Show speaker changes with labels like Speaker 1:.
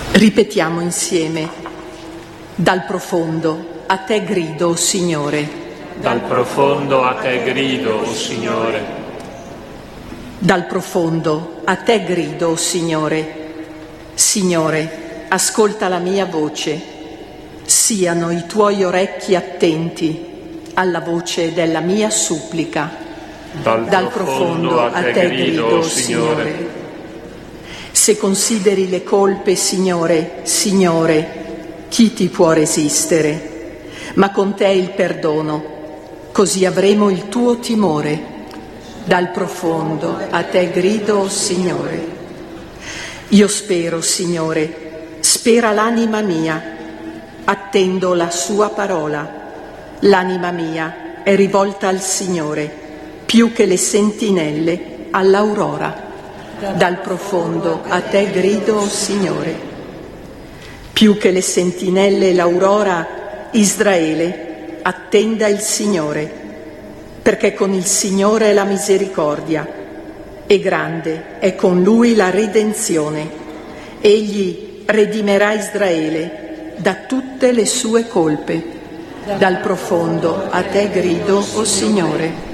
Speaker 1: Ripetiamo insieme: dal profondo a te grido, o Signore.
Speaker 2: Dal profondo a te grido, o Signore.
Speaker 1: Dal profondo a te grido, o Signore. Signore, ascolta la mia voce. Siano i tuoi orecchi attenti alla voce della mia supplica. Dal profondo a te grido, o Signore. Se consideri le colpe, Signore, Signore, chi ti può resistere? Ma con te il perdono, così avremo il tuo timore. Dal profondo a te grido, o Signore. Io spero, Signore, spera l'anima mia, attendo la sua parola. L'anima mia è rivolta al Signore, più che le sentinelle all'aurora. Dal profondo a te grido, o Signore. Più che le sentinelle l'aurora, Israele attenda il Signore, perché con il Signore è la misericordia e grande è con Lui la redenzione. Egli redimerà Israele da tutte le sue colpe. Dal profondo a te grido, o Signore.